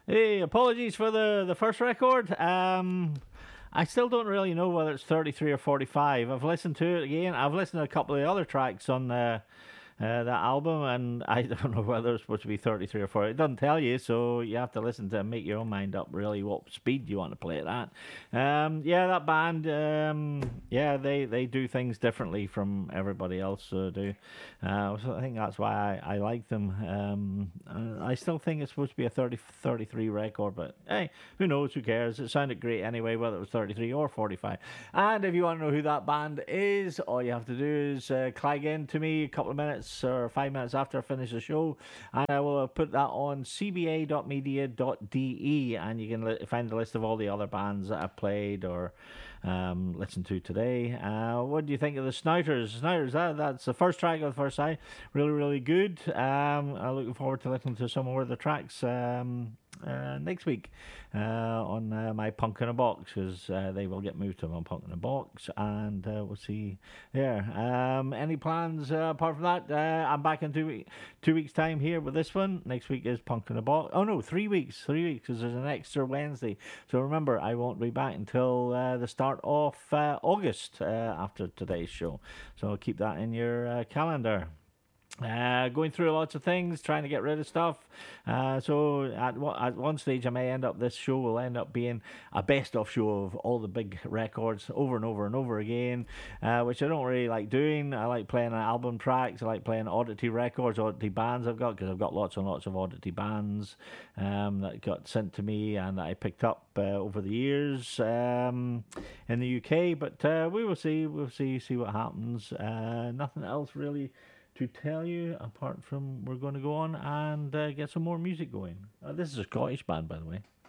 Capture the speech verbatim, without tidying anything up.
Hey, apologies for the, the first record. Um, I still don't really know whether it's thirty-three or forty-five. I've listened to it again. I've listened to a couple of the other tracks on the uh, that album, and I don't know whether it's supposed to be thirty-three or forty. It doesn't tell you, so you have to listen to it and make your own mind up, really, what speed you want to play it at. Um, yeah, that band, um, yeah, they, they do things differently from everybody else uh, do. Uh, so I think that's why I, I like them. Um, uh, I still think it's supposed to be a thirty, thirty-three record, but hey, who knows, who cares? It sounded great anyway, whether it was thirty-three or forty-five. And if you want to know who that band is, all you have to do is uh, click in to me a couple of minutes or five minutes after I finish the show, and I will put that on c b a dot media dot d e, and you can li- find the list of all the other bands that I've played or um, listened to today. Uh, what do you think of the Snouters? Snouters, that, that's the first track of the first side. Really, really good. Um, I'm looking forward to listening to some more of the tracks um, uh, next week uh, on uh, my Punk in a Box, because uh, they will get moved to my Punk in a Box, and uh, we'll see there. Um, any plans uh, apart from that? Uh, I'm back in two, week, two weeks' time here with this one. Next week is Punk in a Box. Oh no, three weeks. Three weeks, because there's an extra Wednesday. So remember, I won't be back until uh, the start of uh, August uh, after today's show. So keep that in your uh, calendar. Uh, going through lots of things, trying to get rid of stuff. Uh, so at at one stage, I may end up, this show will end up being a best-of show of all the big records over and over and over again, uh, which I don't really like doing. I like playing album tracks. I like playing oddity records, oddity bands I've got, because I've got lots and lots of oddity bands um, that got sent to me and that I picked up uh, over the years um, in the U K. But uh, we will see. We'll see. See what happens. Uh, nothing else really to tell you apart from we're going to go on and uh, get some more music going. Uh, this is a Scottish band, by the way.